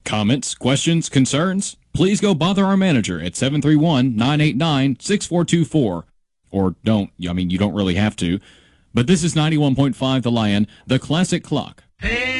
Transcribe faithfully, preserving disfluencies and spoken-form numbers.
Comments, questions, concerns? Please go bother our manager at seven three one, nine eight nine, six four two four. Or don't, I mean, you don't really have to. But this is ninety-one point five The Lion, the classic clock. Hey!